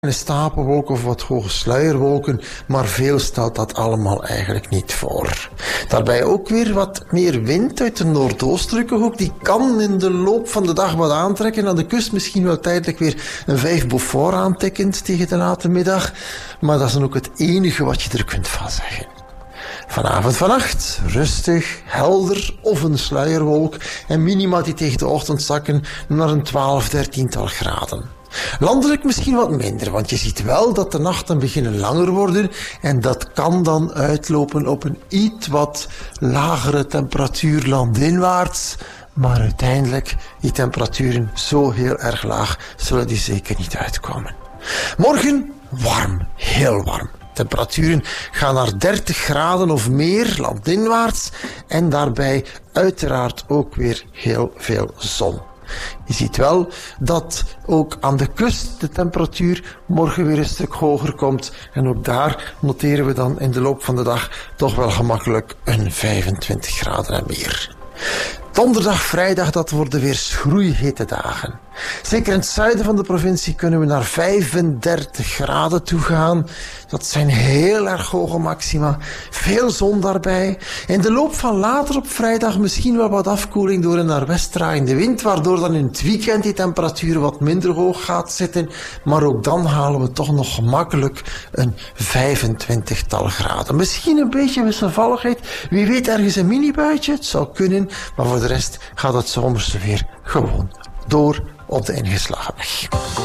Stapelwolken of wat hoge sluierwolken, maar veel stelt dat allemaal eigenlijk niet voor. Daarbij ook weer wat meer wind uit de noordoostelijke hoek. Die kan in de loop van de dag wat aantrekken. Aan de kust misschien wel tijdelijk weer een 5 Beaufort aantikkend tegen de late middag. Maar dat is dan ook het enige wat je er kunt van zeggen. Vanavond, vannacht, rustig, helder of een sluierwolk en minima die tegen de ochtend zakken naar een 12, 13-tal graden. Landelijk misschien wat minder, want je ziet wel dat de nachten beginnen langer worden en dat kan dan uitlopen op een iets wat lagere temperatuur landinwaarts. Maar uiteindelijk, die temperaturen zo heel erg laag, zullen die zeker niet uitkomen. Morgen warm, heel warm. Temperaturen gaan naar 30 graden of meer landinwaarts en daarbij uiteraard ook weer heel veel zon. Je ziet wel dat ook aan de kust de temperatuur morgen weer een stuk hoger komt. En ook daar noteren we dan in de loop van de dag toch wel gemakkelijk een 25 graden en meer. Donderdag, vrijdag, dat worden weer schroeihete dagen. Zeker in het zuiden van de provincie kunnen we naar 35 graden toe gaan. Dat zijn heel erg hoge maxima. Veel zon daarbij. In de loop van later op vrijdag misschien wel wat afkoeling door een naar west draaiende wind, waardoor dan in het weekend die temperatuur wat minder hoog gaat zitten. Maar ook dan halen we toch nog gemakkelijk een 25-tal graden. Misschien een beetje wisselvalligheid. Wie weet ergens een mini-buitje. Het zou kunnen. Maar voor de rest gaat het zomerse weer gewoon door op de ingeslagen weg.